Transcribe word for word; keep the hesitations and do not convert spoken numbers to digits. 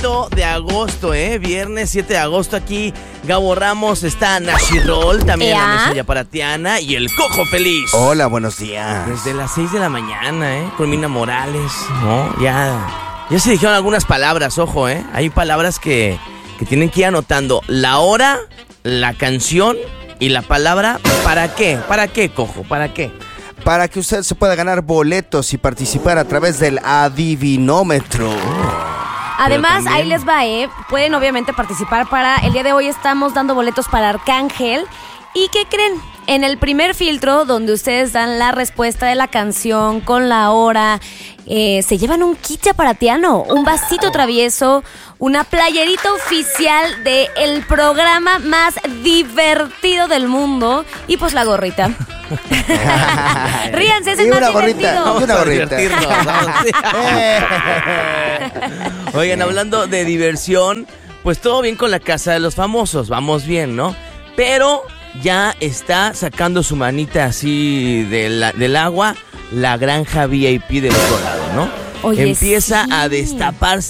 siete de agosto, ¿eh? Viernes siete de agosto aquí. Gabo Ramos, está Nashi Roll, también en la mesa ya para Tiana y el Cojo Feliz. Hola, buenos días. Desde las seis de la mañana, ¿eh? Con Mina Morales, ¿no? Ya, ya se dijeron algunas palabras, ojo, ¿eh? Hay palabras que, que tienen que ir anotando. La hora, la canción y la palabra. ¿Para qué? ¿Para qué, Cojo? ¿Para qué? Para que usted se pueda ganar boletos y participar a través del adivinómetro. Además, ahí les va, ¿eh? Pueden obviamente participar para... El día de hoy estamos dando boletos para Arcángel. ¿Y qué creen? En el primer filtro, donde ustedes dan la respuesta de la canción con la hora, eh, se llevan un kit aparatiano, un vasito travieso, una playerita oficial del programa más divertido del mundo y pues la gorrita. Ríanse, es el Y más una gorrita, divertido. y una Vamos a gorrita. divertirnos, vamos. Oigan, hablando de diversión, pues todo bien con la Casa de los Famosos, vamos bien, ¿no? Pero ya está sacando su manita así de la, del agua la granja V I P del otro lado, ¿no? Oye, Empieza sí. a destaparse